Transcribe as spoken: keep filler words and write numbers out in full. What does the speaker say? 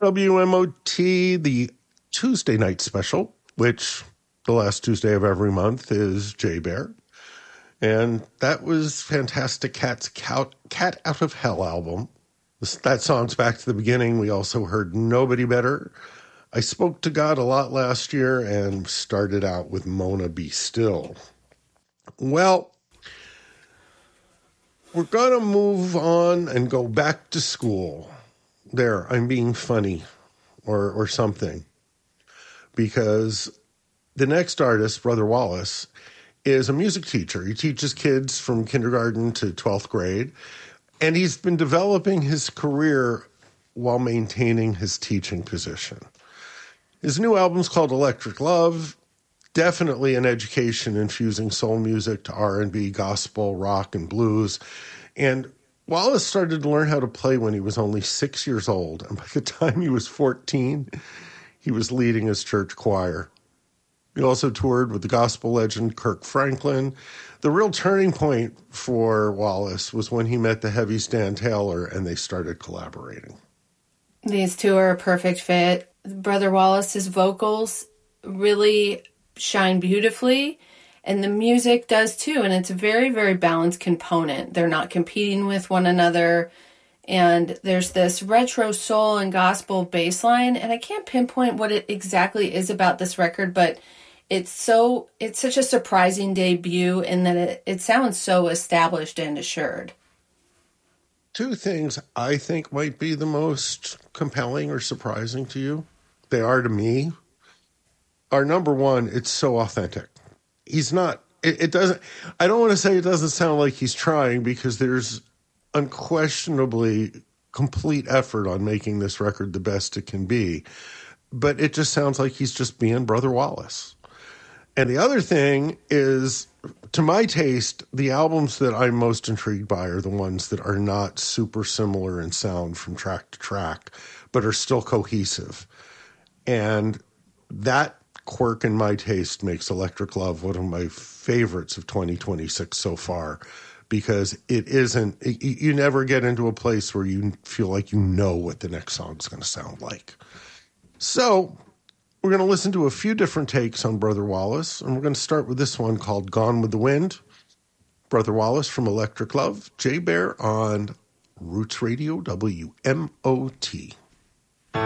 W M O T, the Tuesday night special, which the last Tuesday of every month is Jay Bear. And that was Fantastic Cat's Cat, Cat Out of Hell album. That song's back to the beginning. We also heard Nobody Better. I Spoke to God a Lot last year and started out with Mona Be Still. Well, we're going to move on and go back to school. There, I'm being funny or or something. Because the next artist, Brother Wallace, is a music teacher. He teaches kids from kindergarten to twelfth grade. And he's been developing his career while maintaining his teaching position. His new album's called Electric Love. Definitely an education infusing soul music to R and B, gospel, rock, and blues. And Wallace started to learn how to play when he was only six years old. And by the time he was fourteen, he was leading his church choir. He also toured with the gospel legend Kirk Franklin. The real turning point for Wallace was when he met the heavy Stan Taylor and they started collaborating. These two are a perfect fit. Brother Wallace's vocals really shine beautifully, and the music does too, and it's a very, very balanced component. They're not competing with one another, and there's this retro soul and gospel bass line, and I can't pinpoint what it exactly is about this record, but it's so it's such a surprising debut in that it, it sounds so established and assured. Two things I think might be the most compelling or surprising to you, they are to me, are number one, it's so authentic. He's not, it, it doesn't, I don't want to say it doesn't sound like he's trying, because there's unquestionably complete effort on making this record the best it can be. But it just sounds like he's just being Brother Wallace. And the other thing is, to my taste, the albums that I'm most intrigued by are the ones that are not super similar in sound from track to track, but are still cohesive. And that quirk in my taste makes Electric Love one of my favorites of twenty twenty-six so far, because it isn't, it, you never get into a place where you feel like you know what the next song's going to sound like. So we're going to listen to a few different takes on Brother Wallace, and we're going to start with this one called Gone with the Wind. Brother Wallace from Electric Love, Jay Bear on Roots Radio W M O T.